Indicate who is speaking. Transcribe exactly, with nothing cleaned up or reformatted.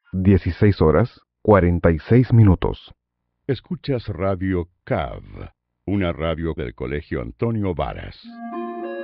Speaker 1: dieciséis horas cuarenta y seis minutos.
Speaker 2: Escuchas Radio C A V, una radio del Colegio Antonio Varas.